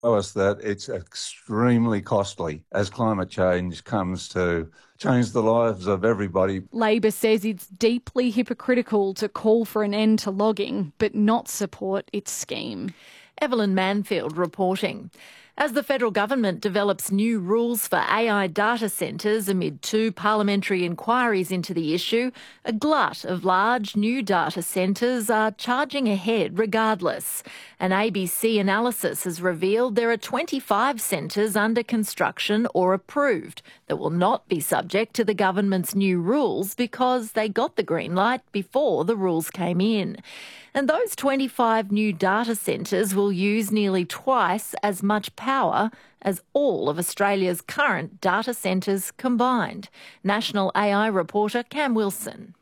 us that it's extremely costly as climate change comes to change the lives of everybody. Labor says it's deeply hypocritical to call for an end to logging but not support its scheme. Evelyn Manfield reporting. As the federal government develops new rules for AI data centres amid 2 parliamentary inquiries into the issue, a glut of large new data centres are charging ahead regardless. An ABC analysis has revealed there are 25 centres under construction or approved that will not be subject to the government's new rules because they got the green light before the rules came in. And those 25 new data centres will use nearly twice as much power as all of Australia's current data centres combined. National AI reporter Cam Wilson.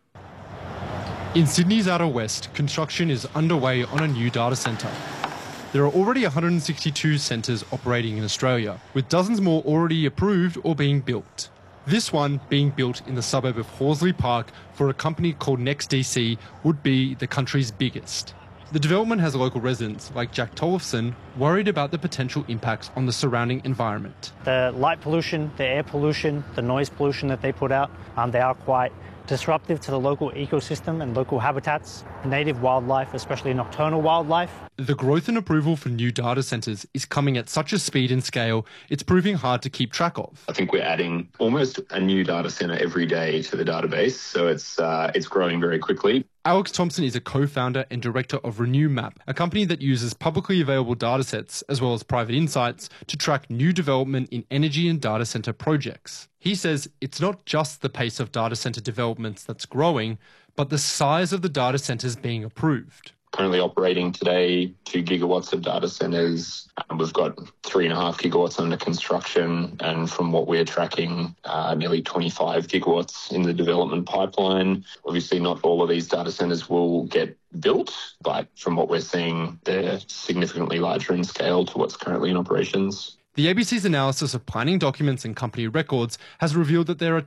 In Sydney's outer west, construction is underway on a new data centre. There are already 162 centres operating in Australia, with dozens more already approved or being built. This one, being built in the suburb of Horsley Park for a company called NextDC, would be the country's biggest. The development has local residents, like Jack Tollefson, worried about the potential impacts on the surrounding environment. The light pollution, the air pollution, the noise pollution that they put out, they are quite disruptive to the local ecosystem and local habitats, native wildlife, especially nocturnal wildlife. The growth and approval for new data centres is coming at such a speed and scale, it's proving hard to keep track of. I think we're adding almost a new data centre every day to the database, so it's growing very quickly. Alex Thompson is a co-founder and director of RenewMap, a company that uses publicly available datasets as well as private insights to track new development in energy and data centre projects. He says it's not just the pace of data centre developments that's growing, but the size of the data centres being approved. Currently operating today 2 gigawatts of data centres. We've got 3.5 gigawatts under construction, and from what we're tracking, nearly 25 gigawatts in the development pipeline. Obviously, not all of these data centres will get built, but from what we're seeing, they're significantly larger in scale to what's currently in operations. The ABC's analysis of planning documents and company records has revealed that there are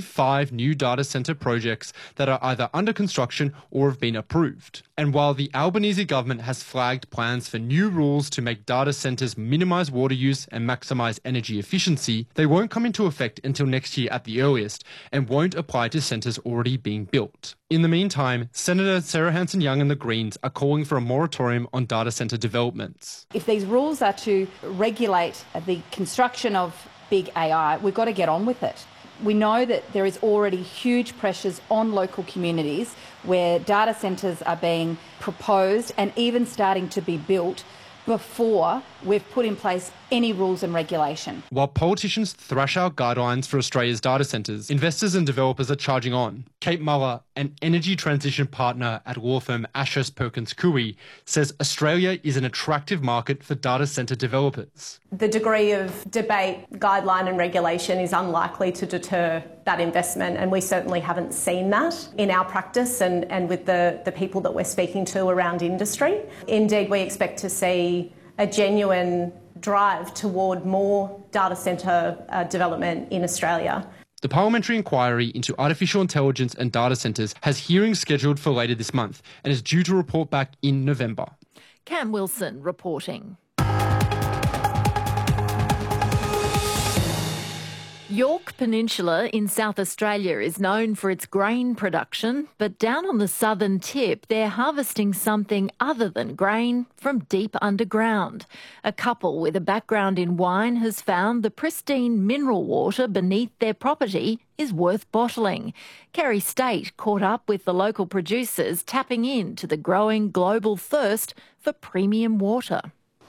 25 new data centre projects that are either under construction or have been approved. And while the Albanese government has flagged plans for new rules to make data centres minimise water use and maximise energy efficiency, they won't come into effect until next year at the earliest and won't apply to centres already being built. In the meantime, Senator Sarah Hanson-Young and the Greens are calling for a moratorium on data centre developments. If these rules are to regulate the construction of big AI, we've got to get on with it. We know that there is already huge pressures on local communities where data centres are being proposed and even starting to be built before we've put in place any rules and regulation. While politicians thrash out guidelines for Australia's data centres, investors and developers are charging on. Kate Muller, an energy transition partner at law firm Ashurst Perkins Coie, says Australia is an attractive market for data centre developers. The degree of debate, guideline and regulation is unlikely to deter that investment, and we certainly haven't seen that in our practice and with the people that we're speaking to around industry. Indeed, we expect to see a genuine drive toward more data centre development in Australia. The parliamentary inquiry into artificial intelligence and data centres has hearings scheduled for later this month and is due to report back in November. Cam Wilson reporting. York Peninsula in South Australia is known for its grain production, but down on the southern tip, they're harvesting something other than grain from deep underground. A couple with a background in wine has found the pristine mineral water beneath their property is worth bottling. Kerry State caught up with the local producers, tapping into the growing global thirst for premium water.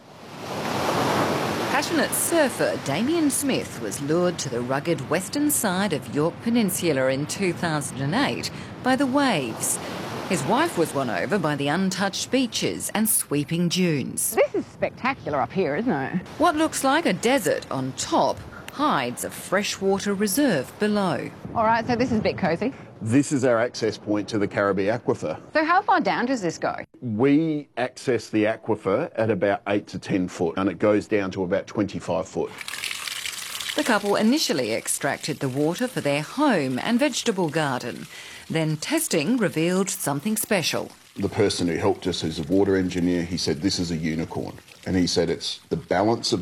Passionate surfer Damien Smith was lured to the rugged western side of York Peninsula in 2008 by the waves. His wife was won over by the untouched beaches and sweeping dunes. This is spectacular up here, isn't it? What looks like a desert on top hides a freshwater reserve below. All right, so this is a bit cosy. This is our access point to the Caribbee Aquifer. So how far down does this go? We access the aquifer at about 8 to 10 foot and it goes down to about 25 foot. The couple initially extracted the water for their home and vegetable garden. Then testing revealed something special. the person who helped us, who's a water engineer, he said, this is a unicorn. And he said it's the balance of